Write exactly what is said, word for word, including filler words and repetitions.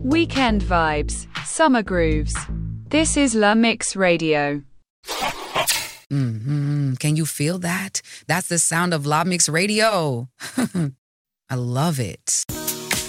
Weekend vibes, summer grooves. This is La Mix Radio. Mm-hmm. Can you feel that? That's the sound of La Mix Radio. I love it.